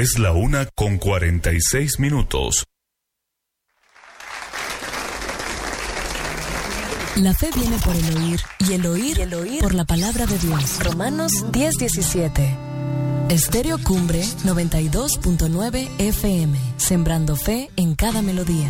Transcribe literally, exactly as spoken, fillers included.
Es la una con cuarenta y seis minutos. La fe viene por el oír, y el oír, y el oír por la palabra de Dios. Romanos diez diecisiete. Estéreo Cumbre noventa y dos punto nueve F M, sembrando fe en cada melodía.